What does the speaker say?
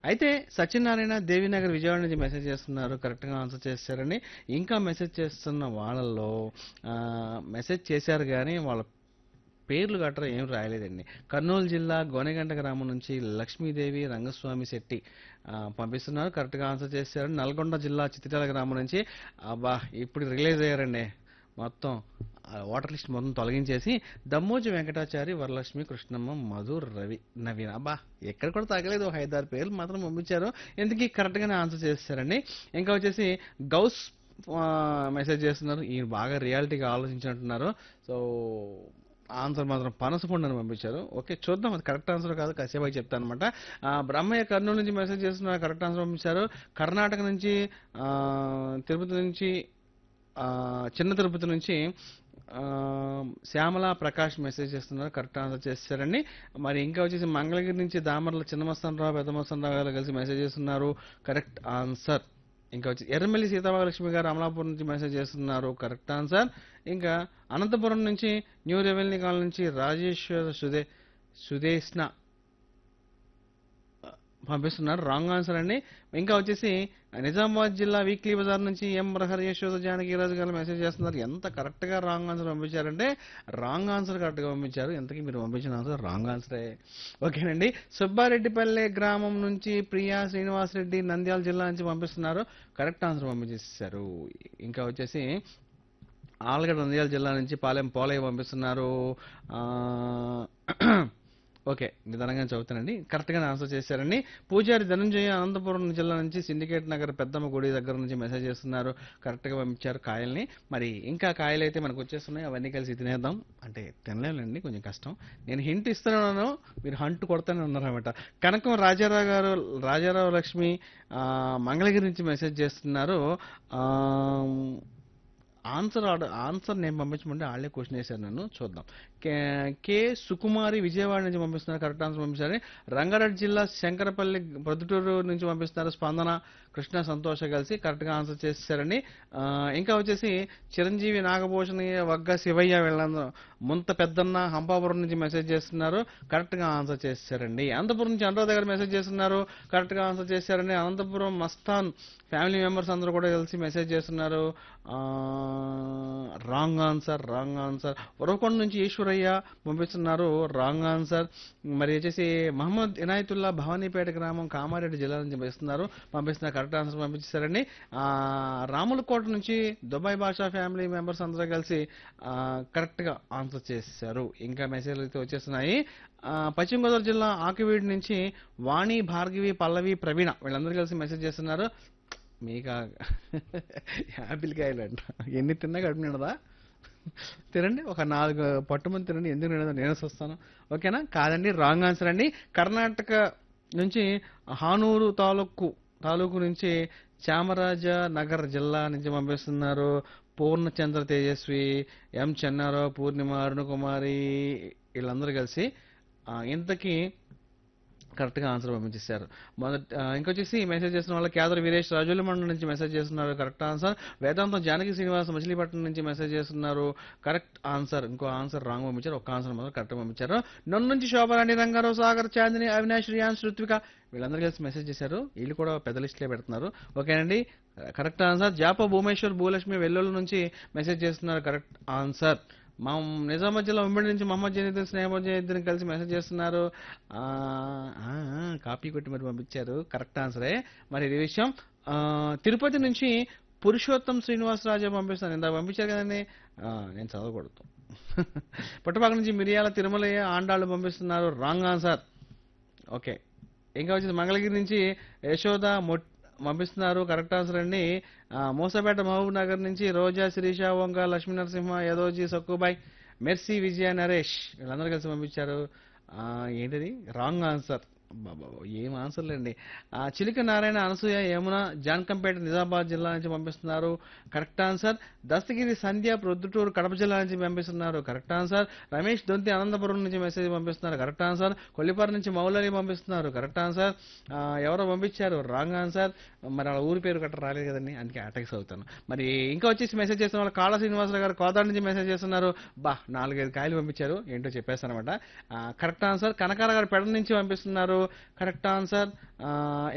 అయితే సత్యనారాయణ దేవినగర్ విజయవాడ నుంచి మెసేజ్ చేస్తున్నారు. కరెక్ట్‌గా ఆన్సర్ చేశారండి. ఇంకా మెసేజ్ చేస్తున్న వాళ్ళల్లో మెసేజ్ చేశారు గానీ వాళ్ళ పేర్లు గట్రా ఏం రాయలేదండి. కర్నూలు జిల్లా గోనెగంట గ్రామం నుంచి లక్ష్మీదేవి రంగస్వామి శెట్టి పంపిస్తున్నారు. కరెక్ట్‌గా ఆన్సర్ చేశారు. నల్గొండ జిల్లా చిత్రాల గ్రామం నుంచి అబ్బా! ఇప్పుడు రిలీజ్ అయ్యారండి. మొత్తం ఓటర్ లిస్ట్ మొత్తం తొలగించేసి దమ్మోజి వెంకటాచారి, వరలక్ష్మి, కృష్ణమ్మ, మధు, రవి, నవీన్ అబ్బా! ఎక్కడ కూడా తగ్గలేదు. ఒక 5, 6 పేర్లు మాత్రం పంపించారు. ఇంతకీ కరెక్ట్‌గానే ఆన్సర్ చేసేసారండి. ఇంకా వచ్చేసి గౌస్ మెసేజ్ చేస్తున్నారు. ఈయన బాగా రియాలిటీగా ఆలోచించినట్టున్నారు. సో ఆన్సర్ మాత్రం పనసపండు అని పంపించారు. ఓకే చూద్దాం అది కరెక్ట్ ఆన్సర్ కాదు కాసేపు అయి చెప్తాను అనమాట. బ్రహ్మయ్య కర్నూలు నుంచి మెసేజ్ చేస్తున్నారు. కరెక్ట్ ఆన్సర్ పంపించారు. కర్ణాటక నుంచి ఆ, తిరుపతి నుంచి ఆ, చిన్న తిరుపతి నుంచి ఆ, శ్యామల ప్రకాష్ మెసేజ్ చేస్తున్నారు. కరెక్ట్ ఆన్సర్ చేశారండి. మరి ఇంకా వచ్చేసి మంగళగిరి నుంచి దామర్ల చిన్నమస్తానరావు పెద్దమస్తానరావు గారు కలిసి మెసేజ్ చేస్తున్నారు. Correct answer. ఇంకా వచ్చి ఎర్రమల్లి సీతామహాలక్ష్మి గారు అమలాపురం నుంచి మెసేజ్ చేస్తున్నారు. Correct answer. ఇంకా అనంతపురం నుంచి న్యూ రెవెన్యూ కాలనీ నుంచి రాజేశ్వర సుదేష్ణ పంపిస్తున్నారు. రాంగ్ ఆన్సర్ అండి. ఇంకా వచ్చేసి నిజామాబాద్ జిల్లా వీక్లీ బజార్ నుంచి ఎం ప్రహర్ యశోద జానకిరాజు గారు మెసేజ్ చేస్తున్నారు. ఎంత కరెక్ట్ గా wrong answer పంపించారంటే wrong answer correct గా పంపించారు. ఎంతకీ మీరు పంపించిన ఆన్సర్ రాంగ్ ఆన్సరే. ఓకేనండి. సుబ్బారెడ్డిపల్లె గ్రామం నుంచి ప్రియా శ్రీనివాస్ రెడ్డి నంద్యాల జిల్లా నుంచి పంపిస్తున్నారు. కరెక్ట్ ఆన్సర్ పంపించేశారు. ఇంకా వచ్చేసి ఆలగడ్డ నంద్యాల జిల్లా నుంచి పాలెం పోలయ్య పంపిస్తున్నారు. ఆ, ఓకే నిదానంగా చదువుతానండి. కరెక్ట్గానే ఆన్సర్ చేశారండి. పూజారి ధనంజయ అనంతపురం జిల్లా నుంచి సిండికేట్ నగర్ పెద్దమ్మ గుడి దగ్గర నుంచి మెసేజ్ చేస్తున్నారు. కరెక్ట్గా పంపించారు కాయల్ని. మరి ఇంకా కాయలు అయితే మనకు వచ్చేస్తున్నాయి. అవన్నీ కలిసి తినేద్దాం. అంటే తినలేనండి కొంచెం కష్టం. నేను హింట్ ఇస్తున్నాను మీరు హంట్ కొడతానే ఉన్నారన్నమాట. కనకం రాజారావు గారు రాజారావు లక్ష్మి మంగళగిరి నుంచి మెసేజ్ చేస్తున్నారు. ఆ, ఆన్సర్ నేను పంపించమంటే వాళ్ళే క్వశ్చన్ వేశారు నన్ను. చూద్దాం. కే సుకుమారి విజయవాడ నుంచి పంపిస్తున్నారు. కరెక్ట్ ఆన్సర్ పంపిస్తారు. రంగారెడ్డి జిల్లా శంకరపల్లి ప్రొద్దుటూరు నుంచి పంపిస్తున్నారు. స్పందన కృష్ణ సంతోష కలిసి కరెక్ట్గా ఆన్సర్ చేశారండి. ఇంకా వచ్చేసి చిరంజీవి నాగభూషణి వగ్గ శివయ్య వీళ్ళందరూ ముంత పెద్దన్న హంపాపురం నుంచి మెసేజ్ చేస్తున్నారు. కరెక్ట్గా ఆన్సర్ చేశారండి. అనంతపురం నుంచి అనురాధ గారు మెసేజ్ చేస్తున్నారు. కరెక్ట్గా ఆన్సర్ చేశారండి. అనంతపురం మస్తాన్ ఫ్యామిలీ మెంబర్స్ అందరూ కూడా కలిసి మెసేజ్ చేస్తున్నారు. Wrong answer wrong answer. Uravakonda నుంచి ఈశ్వరయ్య పంపిస్తున్నారు. Wrong answer. మరి వచ్చేసి మహమ్మద్ ఇనాయతుల్లా భవానీపేట గ్రామం కామారెడ్డి జిల్లా నుంచి పంపిస్తున్నారు. కరెక్ట్ ఆన్సర్ పంపించారండి. రాములకోట నుంచి దుబాయ్ భాషా ఫ్యామిలీ మెంబర్స్ అందరూ కలిసి కరెక్ట్ గా ఆన్సర్ చేశారు. ఇంకా మెసేజ్లు అయితే వచ్చేస్తున్నాయి. పశ్చిమ గోదావరి జిల్లా ఆకివీడి నుంచి వాణి భార్గవి పల్లవి ప్రవీణ వీళ్ళందరూ కలిసి మెసేజ్ చేస్తున్నారు. మీకు యాపిల్ కాయలు అంట ఎన్ని తిన్నా కడుపు నిండదా? తినండి ఒక 4 పట్టుమని తినండి. ఎందుకు నిండదా నేను వస్తాను. ఓకేనా? కాదండి రాంగ్ ఆన్సర్ అండి. కర్ణాటక నుంచి హానూరు తాలూకు నుంచి చామరాజ నగర్ జిల్లా నుంచి పంపిస్తున్నారు. పూర్ణచంద్ర తేజస్వి ఎం చెన్నారావు పూర్ణిమ అరుణకుమారి వీళ్ళందరూ కలిసి ఇంతకీ కరెక్ట్గా ఆన్సర్ పంపించేశారు. ఇంకొచ్చేసి మెసేజ్ చేసిన వాళ్ళు కేదర్ వీరేష్ రాజుల మండలం నుంచి మెసేజ్ చేస్తున్నారు. Correct answer. వేదాంతం జానకి శ్రీనివాస్ మచిలీపట్నం నుంచి మెసేజ్ చేస్తున్నారు. Correct answer. ఇంకో ఆన్సర్ రాంగ్ పంపించారు. ఒక్క ఆన్సర్ మాత్రం కరెక్ట్ పంపించారు. నన్ను నుంచి శోభరాణి రంగారావు సాగర్ చాందిని అవినాష్ రియాన్స్ ఋత్విక వీళ్ళందరూ కలిసి మెసేజ్ చేశారు. వీళ్ళు కూడా పెద్ద లిస్టులే పెడుతున్నారు. ఓకేనండి. Correct answer. జాప భూమేశ్వర్ భూలక్ష్మి వెల్లుల్లి నుంచి మెసేజ్ చేస్తున్నారు. Correct answer. మా నిజామాబాద్ జిల్లా ఉమ్మడి నుంచి మహమ్మద్ జనీద్దీన్ స్నేహబాద్ జనీద్దీన్ కలిసి మెసేజ్ చేస్తున్నారు. కాపీ కొట్టి మరి పంపించారు. కరెక్ట్ ఆన్సరే. మరి ఇది విషయం. తిరుపతి నుంచి పురుషోత్తం శ్రీనివాసరాజు పంపిస్తాను. ఇందాక పంపించారు కదండి. నేను చదవకూడదు. పుట్టపాక నుంచి మిరియాల తిరుమలయ్య ఆండాళ్ళు పంపిస్తున్నారు. Wrong answer. ఓకే. ఇంకా వచ్చేసి మంగళగిరి నుంచి యశోద పంపిస్తున్నారు. కరెక్ట్ ఆన్సర్ అండి. మూసపేట మహబూబ్ నగర్ నుంచి రోజా శిరీష వంక లక్ష్మీ నరసింహ యదోజీ సక్కుబాయ్ మెర్సీ విజయ నరేష్ వీళ్ళందరూ కలిసి పంపించారు. ఏంటిది రాంగ్ ఆన్సర్. ఏం ఆన్సర్లేండి. చిలిక నారాయణ అనసూయ యమున జాన్కంపేట నిజామాబాద్ జిల్లా నుంచి పంపిస్తున్నారు. Correct answer. దస్తగిరి సంధ్య ప్రొద్దుటూరు కడప జిల్లా నుంచి పంపిస్తున్నారు. Correct answer. రమేష్ దొంతి అనంతపురం నుంచి మెసేజ్ పంపిస్తున్నారు. Correct answer. కొల్లిపారు నుంచి మౌలరి పంపిస్తున్నారు. Correct answer. ఎవరో పంపించారు. Wrong answer. మరి వాళ్ళ ఊరి పేరు గట్రా రాలేదు కదండి. అందుకే అటాక్స్ అవుతాను. మరి ఇంకా వచ్చేసి మెసేజ్ చేస్తున్న వాళ్ళు కాళ శ్రీనివాసరావు గారు కోదాడ నుంచి మెసేజ్ చేస్తున్నారు. 4-5 కాయలు పంపించారు. ఏంటో చెప్పేస్తానమాట. Correct answer. కనకాల గారు పెడ నుంచి పంపిస్తున్నారు. Correct answer.